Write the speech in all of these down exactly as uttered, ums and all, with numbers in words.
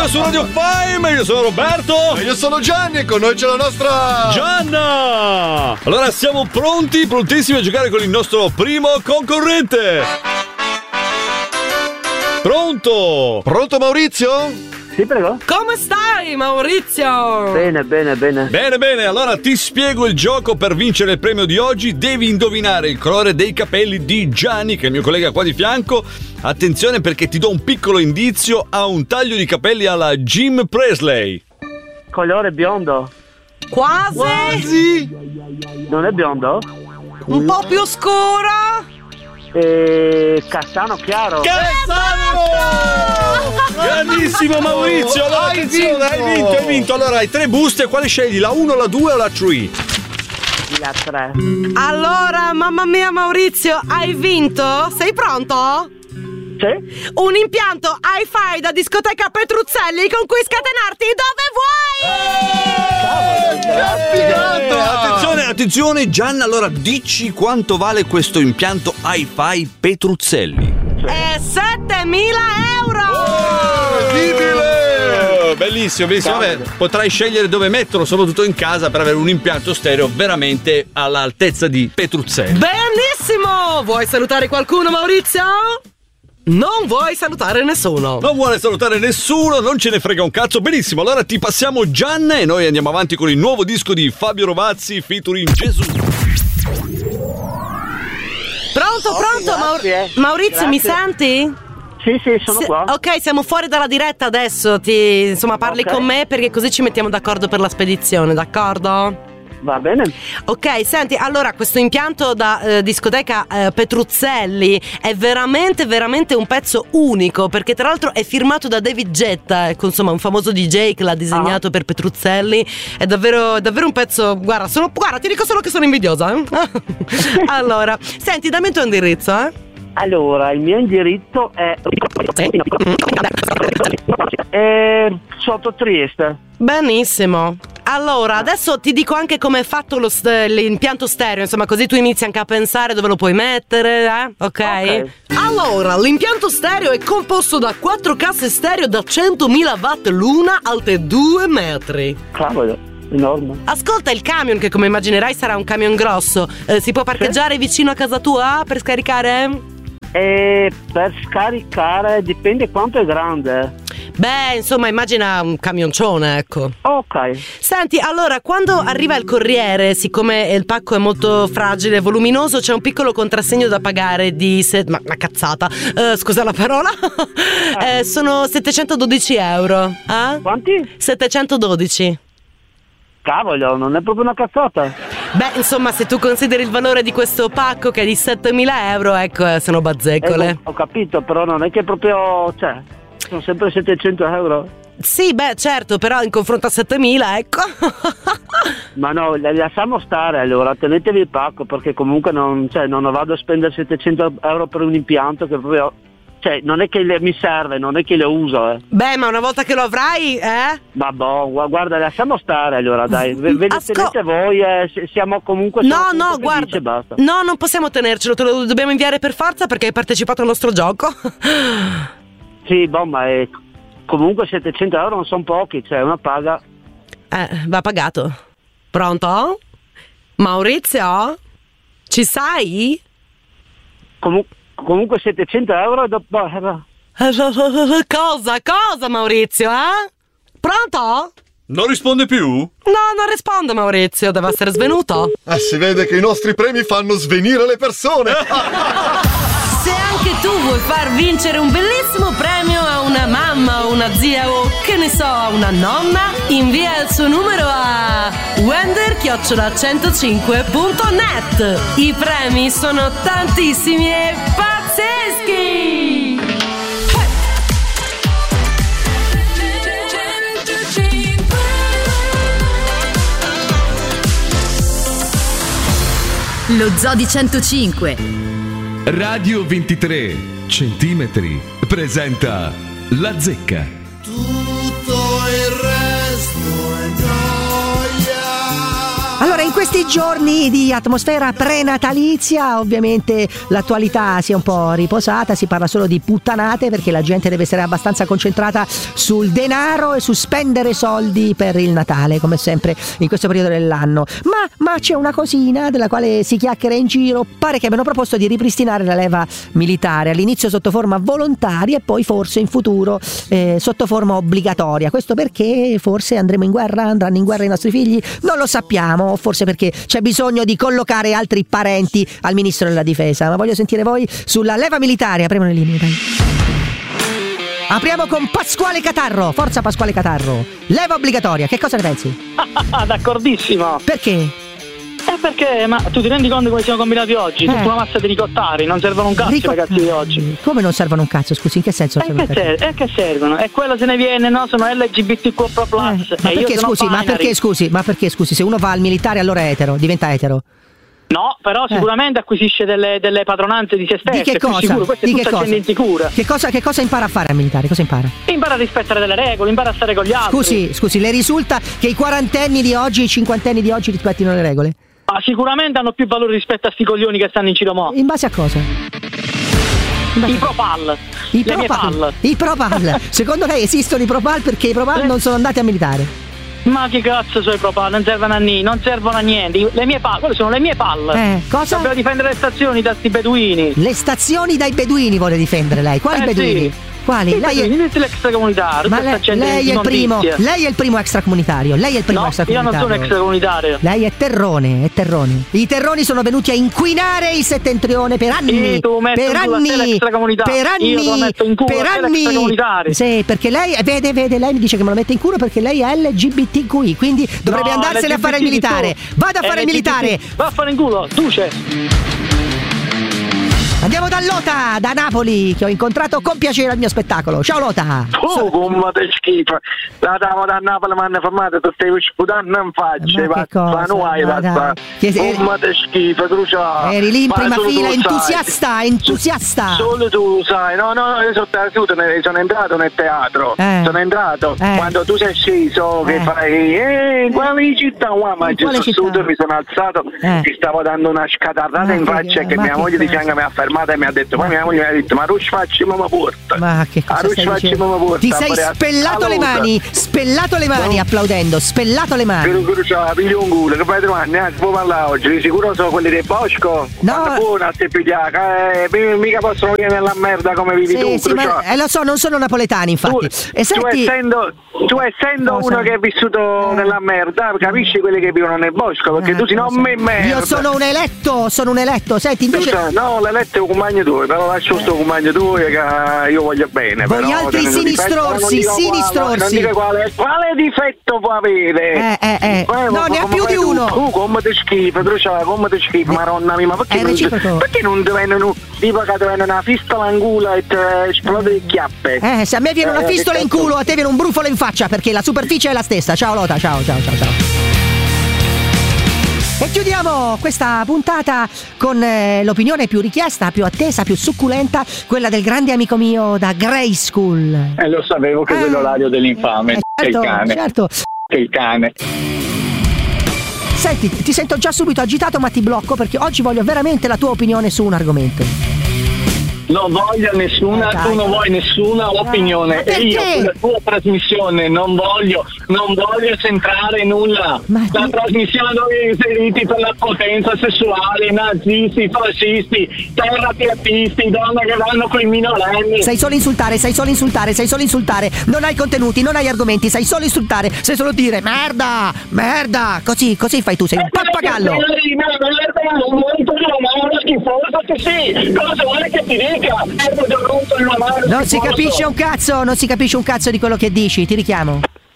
cinque su Radio Fame. Io sono Roberto. E io sono Gianni e con noi c'è la nostra Gianna. Allora siamo pronti, prontissimi a giocare con il nostro primo concorrente. Pronto? Pronto Maurizio? Sì, prego. Come stai, Maurizio? Bene, bene, bene. Bene, bene, allora ti spiego il gioco per vincere il premio di oggi. Devi indovinare il colore dei capelli di Gianni, che è il mio collega qua di fianco. Attenzione perché ti do un piccolo indizio, ha un taglio di capelli alla Jim Presley. Colore biondo. Quasi. Quasi. Non è biondo? Un po' più scuro. E... castano chiaro. Cazzano! Grandissimo Maurizio, allora Hai attenzione, vinto! hai vinto, hai vinto. Allora hai tre buste, quale scegli? La uno, la due o la tre? La tre. Allora, mamma mia, Maurizio, hai vinto? Sei pronto? Sì? Un impianto hi-fi da discoteca Petruzzelli con cui scatenarti dove vuoi! Eh, attenzione, attenzione Gianna, allora dici quanto vale questo impianto hi-fi Petruzzelli? È settemila euro! Incredibile! Bellissimo, bellissimo. Vabbè, potrai scegliere dove metterlo, soprattutto in casa, per avere un impianto stereo veramente all'altezza di Petruzzelli. Benissimo! Vuoi salutare qualcuno, Maurizio? Non vuoi salutare nessuno. Non vuole salutare nessuno, non ce ne frega un cazzo. Benissimo, allora ti passiamo Gianna e noi andiamo avanti con il nuovo disco di Fabio Rovazzi featuring Gesù. Pronto, pronto? Maur- Maurizio, Grazie. mi senti? Sì, sì, sono Se- qua. Ok, siamo fuori dalla diretta adesso. Ti, insomma, parli Ok. con me perché così ci mettiamo d'accordo per la spedizione, d'accordo? Va bene. Ok, senti, allora questo impianto da eh, discoteca eh, Petruzzelli è veramente, veramente un pezzo unico, perché tra l'altro è firmato da David Guetta, ecco, insomma, un famoso D J che l'ha disegnato per Petruzzelli. È davvero, davvero un pezzo. Guarda, sono, guarda, ti dico solo che sono invidiosa. Eh? Allora, senti, dammi il tuo indirizzo, eh? Allora, il mio indirizzo è è sotto Trieste. Benissimo. Allora, adesso ti dico anche come è fatto lo st- l'impianto stereo, insomma, così tu inizi anche a pensare dove lo puoi mettere, eh? Ok? Ok. Allora, l'impianto stereo è composto da quattro casse stereo da centomila watt l'una, alte due metri. Cavolo, enorme. Ascolta il camion, che come immaginerai sarà un camion grosso. Eh, si può parcheggiare vicino a casa tua per scaricare? E per scaricare dipende quanto è grande. Beh, insomma, immagina un camioncione, ecco. Ok. Senti, allora, quando arriva il corriere, siccome il pacco è molto fragile e voluminoso, c'è un piccolo contrassegno da pagare di... Se- ma una cazzata. Eh, scusa la parola. eh, sono settecentododici euro. Eh? Quanti? settecentododici. Cavolo, non è proprio una cazzata. Beh, insomma, se tu consideri il valore di questo pacco che è di settemila euro, ecco, eh, sono bazzecole. Eh, ho capito, però non è che proprio, cioè, sono sempre settecento euro. Sì, beh, certo, però in confronto a settemila, ecco. Ma no, la- lasciamo stare allora, tenetevi il pacco, perché comunque non, cioè, non vado a spendere settecento euro per un impianto che proprio, cioè, non è che le- mi serve, non è che lo uso, eh. Beh, ma una volta che lo avrai, eh? Ma boh, gu- guarda, lasciamo stare allora, dai, ve, ve le Asco- tenete voi, eh, se- siamo comunque... No, sono no, felice, guarda. basta. No, non possiamo tenercelo, te lo dobbiamo inviare per forza perché hai partecipato al nostro gioco. Sì, boh, ma è, comunque settecento euro non sono pochi, cioè una paga... Eh, va pagato. Pronto? Maurizio? Ci sei? Comu- comunque settecento euro dopo... Cosa? Cosa, Maurizio, eh? Pronto? Non risponde più? No, non rispondo, Maurizio, deve essere svenuto. Ah, si vede che i nostri premi fanno svenire le persone. Se anche tu vuoi far vincere un bellissimo premio a una mamma o una zia o che ne so, a una nonna, invia il suo numero a wender chiocciola centocinque punto net. I premi sono tantissimi e pazzeschi! Lo Zoo di centocinque. Radio ventitré centimetri presenta La Zecca. Tutto il resto è gioia. Allora, In questi giorni di atmosfera prenatalizia, ovviamente l'attualità si è un po' riposata, si parla solo di puttanate perché la gente deve essere abbastanza concentrata sul denaro e su spendere soldi per il Natale, come sempre in questo periodo dell'anno. Ma, ma c'è una cosina della quale si chiacchiera in giro, pare che abbiano proposto di ripristinare la leva militare, all'inizio sotto forma volontaria e poi forse in futuro eh, sotto forma obbligatoria. Questo perché forse andremo in guerra, andranno in guerra i nostri figli, non lo sappiamo, forse perché c'è bisogno di collocare altri parenti al ministro della difesa. Ma voglio sentire voi sulla leva militare. Apriamo le linee, dai. Apriamo con Pasquale Catarro. Forza Pasquale Catarro. Leva obbligatoria, che cosa ne pensi? D'accordissimo. Perché? Eh perché, ma tu ti rendi conto come siamo combinati oggi? Eh. Tutta una massa di ricottari, non servono un cazzo i Ricottari. ragazzi di oggi. Come non servono un cazzo? Scusi, in che senso non E servono che, un cazzo? ser- e che servono? E quello se ne viene, no? Sono L G B T Q plus. Eh, ma e io perché sono scusi, ma binary. perché scusi, ma perché scusi, se uno va al militare allora è etero, diventa etero? No, però sicuramente acquisisce delle, delle padronanze di se stesso. Di che è più cosa? sicuro, questa Di è che tutta cosa? gente insicura. Che cosa, che cosa impara a fare al militare? Cosa impara? Impara a rispettare delle regole, impara a stare con gli altri. Scusi, scusi, le risulta che i quarantenni di oggi e i cinquantenni di oggi rispettino le regole? Ma sicuramente hanno più valore rispetto a sti coglioni che stanno in giro mo. In base a cosa? In base I a- propal. I le mie propal. pal. I propal. Secondo lei esistono i propal perché i propal Eh. non sono andati a militare? Ma che cazzo sono i propal? Non servono a niente, non servono a niente. Le mie pal, quelle sono le mie pal. Eh, cosa? Dobbiamo difendere le stazioni da sti beduini. Le stazioni dai beduini vuole difendere lei. Quali Eh, beduini? sì. Quali? I Lei è... beduini dell'extracomunitario. Ma tutta lei, sta gente lei è il primo, immondizia. lei è il primo extracomunitario. Lei è il primo No, io non extracomunitario. sono extracomunitario. Lei è terrone, è terrone. I terroni sono venuti a inquinare il settentrione per anni. Sì, tu metti per in culo a te anni. l'extracomunità. Per anni. Io te lo metto in culo per a te anni. l'extracomunitario. Sì, perché lei vede, vede, lei mi dice che me lo mette in culo perché lei è L G B T Q I, quindi dovrebbe No, andarsene a fare il L G B T militare. tu. Vada a fare il L G B T. militare. Va a fare in culo, duce. Andiamo da Lota, da Napoli, che ho incontrato con piacere al mio spettacolo. Ciao Lota. Oh, come te schifo! La davo da Napoli, mi hanno fermato tutte le sputanne in faccia. Ma che cosa? Ma non hai Ma da dai. Che se- come te schifo, Cruciano! Eri lì in Ma prima solo fila, tu entusiasta, sai. entusiasta. Solo tu sai, no, no, io sono, taciuto, sono entrato nel teatro, Eh. sono entrato, Eh. quando tu sei sceso, che Eh. fai, eh, quale città, qua, ma In ci quale sono città? seduto, mi sono alzato, Eh. ti stavo dando una scatarrata Ma in che- faccia che ma mia che moglie di cosa? fianco mi ha fermato e mi ha detto, poi mia moglie mi ha detto, ma Rush facci mamma porta. Ma che cosa A Rush stai facci dicendo? mamma porta. Ti sei pure a- spellato le Allora. mani, spellato le mani No. applaudendo, spellato le mani. Però Cruciano, piglio un culo, che fai domani, neanche può parlare oggi, di sicuro sono quelli del bosco? No. Quando buona a te pigliaca, eh, mi- mica possono venire nella merda come vivi Sì, tu, sì, Cruciano. ma eh, lo so, non sono napoletani infatti. Tu, E tu senti, essendo, tu essendo Cosa? uno che è vissuto Eh. nella merda, capisci quelli che vivono nel bosco, perché eh, tu sei non cosa? me merda. Io sono un eletto, sono un eletto. Senti, Tu invece sai, no, l'eletto è un compagno tuo, però lascio sto compagno tuo che io voglio bene. Voi però, altri se ne sinistrorsi, difetto, non dico quale- sinistrorsi. Non dico quale, quale difetto può avere. Eh, eh, eh. Come- No, ne ha come più fai di tu? uno. Tu come ti schifo, tu c'hai come ti schifo, maronna mia, ma perché È non, reciproco. perché non ti vengono, tipo che ti vengono una fistola in culo e ti esplode le chiappe? eh, se a me viene una Eh, che fistola in cazzo- culo, a te viene un brufolo in faccia perché la superficie è la stessa. Ciao Lota, ciao, ciao, ciao, ciao. E chiudiamo questa puntata con eh, l'opinione più richiesta, più attesa, più succulenta, quella del grande amico mio da Grey School. Eh, lo sapevo che Eh. è l'orario dell'infame. Eh, Che il certo, cane. certo. Che il cane. Senti, ti sento già subito agitato, ma ti blocco perché oggi voglio veramente la tua opinione su un argomento. Non voglio nessuna, Eh, dai. tu non vuoi nessuna opinione. Ma E io perché? con la tua trasmissione non voglio, non voglio centrare nulla. Ma la di- trasmissione dove inseriti per la potenza sessuale, nazisti, fascisti, terrapiattisti, donne che vanno con i minorenni. Sai solo insultare, sai solo insultare, sai solo insultare. Non hai contenuti, non hai argomenti, sai solo insultare, sai solo dire merda, merda. Così, così fai tu, sei un pappagallo. Cosa vuole che ti dica? Non si capisce un cazzo, non si capisce un cazzo di quello che dici, ti richiamo.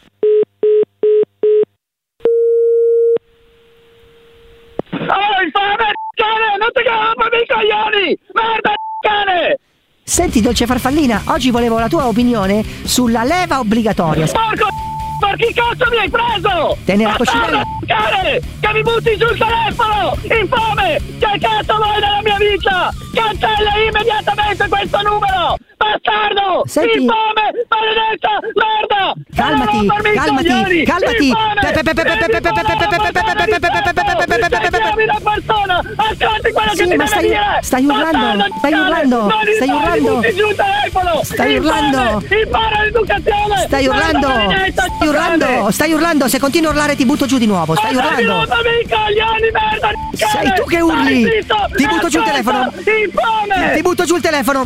Oh, infame cane! Non ti capisci i coglioni! Merda cane! Senti, dolce farfallina, oggi volevo la tua opinione sulla leva obbligatoria. Porco! Per chi cazzo mi hai preso? Tieni la Bastardo, coscinella. cane! Che mi butti sul telefono! Infame! Che cazzo vuoi nella mia vita? Cancella immediatamente questo numero! Bastardo! Senti- Infame! Maledetta! Merda! Calmati, Non rompermi i calmati, coglioni! calmati. Infame! Pe- pe- pe- pe- pe- pe- pe- pe- pe- pe- pe- pe- pe- pe- pe- pe- pe- pe- pe- chiami la persona, ascolti quello che ti deve dire. Stai urlando, stai urlando, stai urlando. Giù il telefono. Stai urlando. Impara l'educazione. Stai urlando. Stai urlando, stai urlando. Se continui a urlare ti butto giù di nuovo. Stai urlando. Sei tu che urli. Ti butto giù il telefono. Ti butto giù il telefono.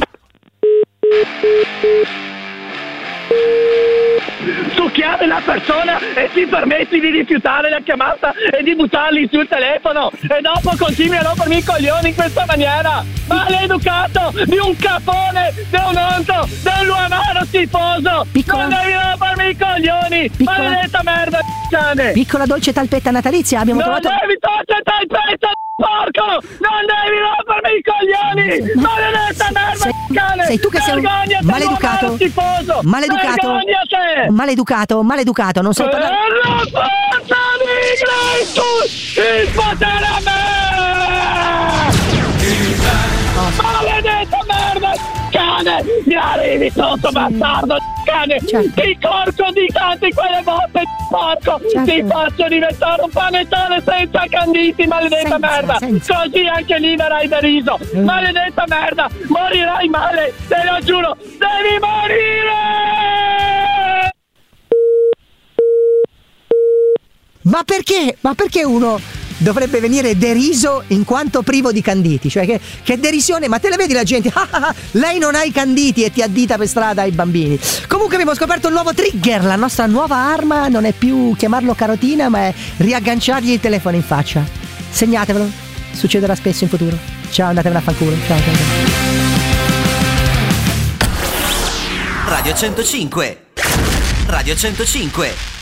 Tu chiami la persona e ti permetti di rifiutare la chiamata e di buttarli sul telefono e dopo continui a rompermi i coglioni in questa maniera. Maleducato, di un capone, di un onto, di un luanaro schifoso. Piccola... Non devi rompermi i coglioni. Piccola... Maledetta merda, cane. Piccola dolce talpetta natalizia, abbiamo non trovato... Non devi dolce talpetta, porco! Non devi rompermi i coglioni! Maledetta merda, sei, cane! Sei tu che sei un maleducato! Maleducato! Vergognate! Maleducato, maleducato, non sai parlare... Per la forza di Cristo! Il potere a me! Maledetta merda, cane! Mi arrivi sotto, bastardo, cane! Certo. Ti corco di tanti quelle botte, porco! Certo. Ti faccio diventare un panettone senza canditi, maledetta Senza, merda! senza. Così anche lì verrai deriso! Mm. Maledetta merda! Morirai male! Te lo giuro! Devi morire! Ma perché? Ma perché uno dovrebbe venire deriso in quanto privo di canditi? Cioè che, che derisione, ma te le vedi la gente? Ah, ah, ah, lei non ha i canditi e ti addita per strada ai bambini. Comunque abbiamo scoperto un nuovo trigger. La nostra nuova arma non è più chiamarlo carotina, ma è riagganciargli il telefono in faccia. Segnatevelo, succederà spesso in futuro. Ciao, andatevene a fanculo. Ciao, ciao, ciao. Radio centocinque Radio centocinque